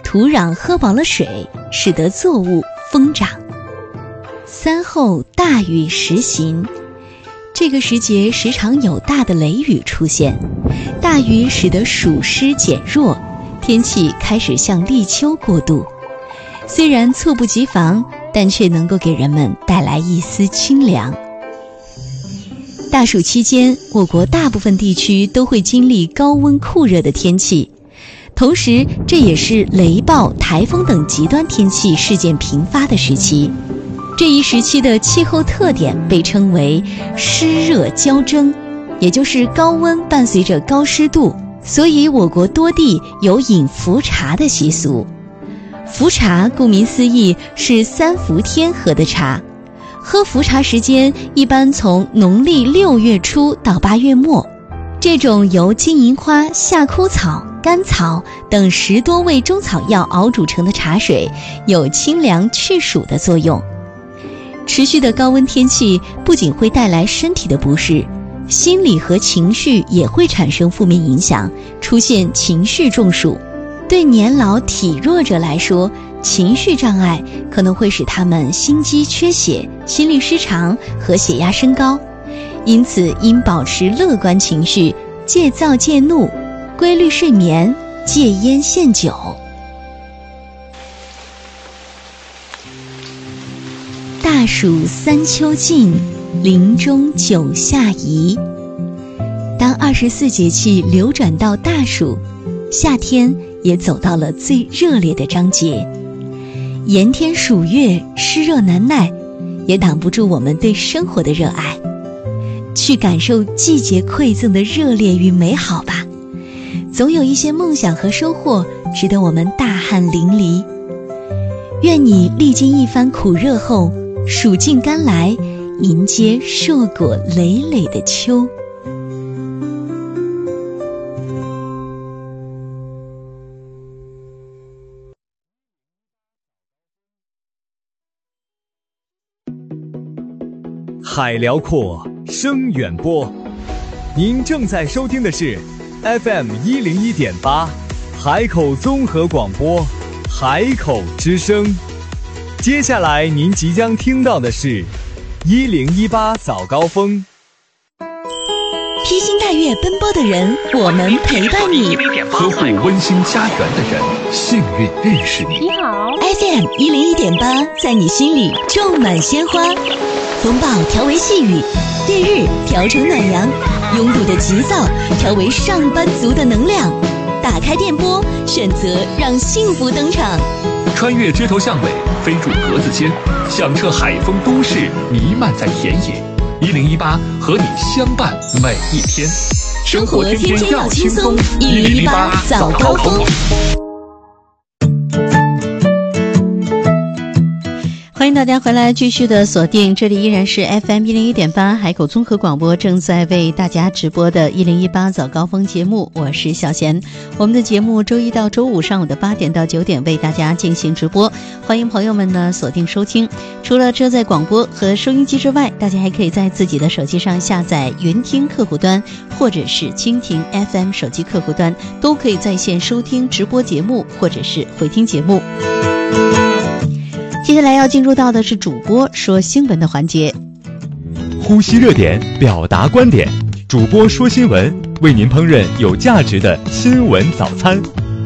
土壤喝饱了水，使得作物疯长。3后大雨时行，这个时节时常有大的雷雨出现，大雨使得暑湿减弱，天气开始向立秋过渡。虽然猝不及防，但却能够给人们带来一丝清凉。大暑期间，我国大部分地区都会经历高温酷热的天气，同时这也是雷暴、台风等极端天气事件频发的时期。这一时期的气候特点被称为湿热交蒸，也就是高温伴随着高湿度，所以我国多地有饮伏茶的习俗。伏茶顾名思义是3伏天喝的茶，喝伏茶时间一般从农历6月初到8月末。这种由金银花、夏枯草、甘草等10多味中草药熬煮成的茶水，有清凉去暑的作用。持续的高温天气不仅会带来身体的不适，心理和情绪也会产生负面影响，出现情绪中暑。对年老体弱者来说，情绪障碍可能会使他们心肌缺血、心律失常和血压升高，因此应保持乐观情绪，戒躁戒怒，规律睡眠，戒烟限酒。大暑3秋尽，林中9夏宜。当24节气流转到大暑，夏天也走到了最热烈的章节。炎天暑月，湿热难耐，也挡不住我们对生活的热爱。去感受季节馈赠的热烈与美好吧，总有一些梦想和收获值得我们大汗淋漓。愿你历经一番苦热后，暑尽甘来，迎接硕果累累的秋。 海辽阔，声远播。您正在收听的是 FM 101.8海口综合广播，海口之声。接下来您即将听到的是1018早高峰。 披星戴月奔波的人，我们陪伴你； 呵护温馨家园的人，幸运认识你。 你好 ，FM 101.8在你心里种满鲜花。风暴调为细雨，烈日调成暖阳，拥堵的急躁调为上班族的能量。打开电波，选择让幸福登场。 穿越街头巷尾，飞入格子间，响彻海风都市，弥漫在田野。1018和你相伴每一天， 生活天天要轻松。1018早高峰。欢迎大家回来，继续的锁定，这里依然是 FM 101.8海口综合广播正在为大家直播的1018早高峰节目，我是小贤。我们的节目周一到周五上午的8点到9点为大家进行直播，欢迎朋友们呢锁定收听。除了车载广播和收音机之外，大家还可以在自己的手机上下载云听客户端或者是蜻蜓 FM 手机客户端，都可以在线收听直播节目或者是回听节目。接下来要进入到的是主播说新闻的环节， 呼吸热点，表达观点，主播说新闻，为您烹饪有价值的新闻早餐。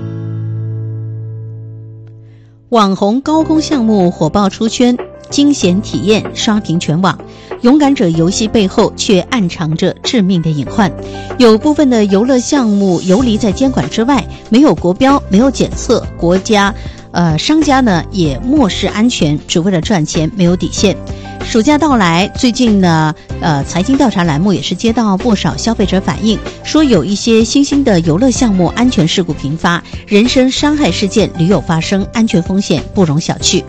网红高空项目火爆出圈，惊险体验刷屏全网，勇敢者游戏背后却暗藏着致命的隐患。有部分的游乐项目游离在监管之外，没有国标，没有检测，商家呢也漠视安全，只为了赚钱，没有底线。暑假到来，最近呢财经调查栏目也是接到不少消费者反映，说有一些新兴的游乐项目安全事故频发，人身伤害事件屡有发生，安全风险不容小觑。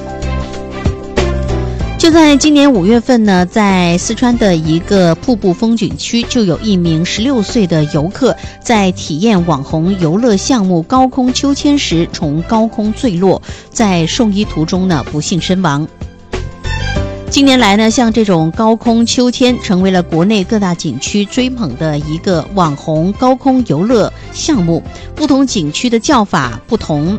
就在今年5月份呢，在四川的一个瀑布风景区，就有一名16岁的游客在体验网红游乐项目高空秋千时从高空坠落，在送医途中呢不幸身亡。近年来呢，像这种高空秋千成为了国内各大景区追捧的一个网红高空游乐项目，不同景区的叫法不同，